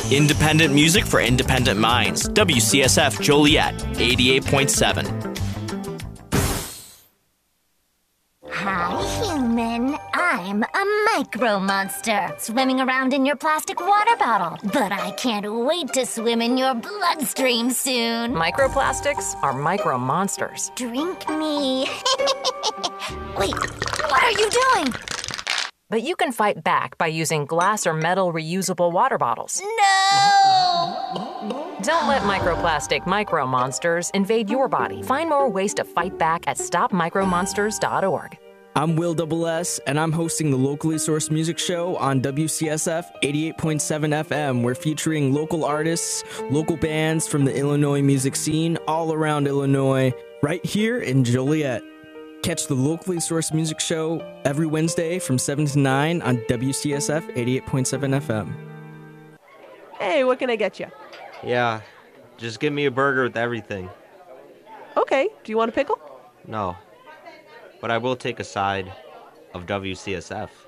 Independent music for independent minds. WCSF Joliet, 88.7. Hi, human. I'm a micro monster, swimming around in your plastic water bottle. But I can't wait to swim in your bloodstream soon. Microplastics are micro monsters. Drink me. Wait, what are you doing? But you can fight back by using glass or metal reusable water bottles. No! Don't let microplastic micro monsters invade your body. Find more ways to fight back at stopmicromonsters.org. I'm Will Double S, and I'm hosting the Locally Sourced Music Show on WCSF 88.7 FM. We're featuring local artists, local bands from the Illinois music scene all around Illinois, right here in Joliet. Catch the Locally Sourced Music Show every Wednesday from 7 to 9 on WCSF 88.7 FM. Hey, what can I get you? Yeah, just give me a burger with everything. Okay, do you want a pickle? No, but I will take a side of WCSF.